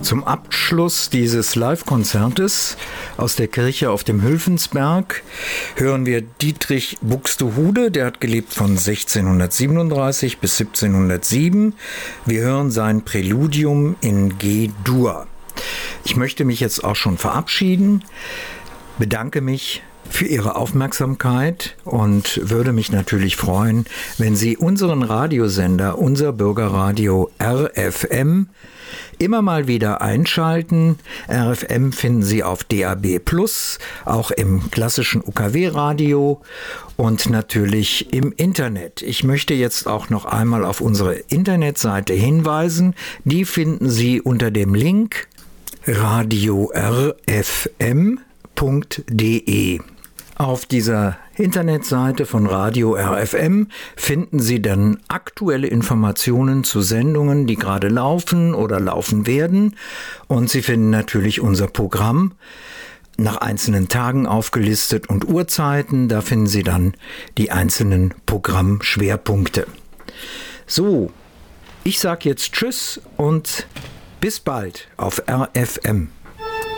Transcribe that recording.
Zum Abschluss dieses Live-Konzertes aus der Kirche auf dem Hülfensberg hören wir Dietrich Buxtehude, der hat gelebt von 1637 bis 1707. Wir hören sein Präludium in G-Dur. Ich möchte mich jetzt auch schon verabschieden, bedanke mich für Ihre Aufmerksamkeit und würde mich natürlich freuen, wenn Sie unseren Radiosender, unser Bürgerradio RFM, immer mal wieder einschalten. RFM finden Sie auf DAB+, auch im klassischen UKW-Radio und natürlich im Internet. Ich möchte jetzt auch noch einmal auf unsere Internetseite hinweisen. Die finden Sie unter dem Link radiorfm.de. Auf dieser Internetseite von Radio RFM finden Sie dann aktuelle Informationen zu Sendungen, die gerade laufen oder laufen werden. Und Sie finden natürlich unser Programm nach einzelnen Tagen aufgelistet und Uhrzeiten. Da finden Sie dann die einzelnen Programmschwerpunkte. So, ich sage jetzt Tschüss und bis bald auf RFM.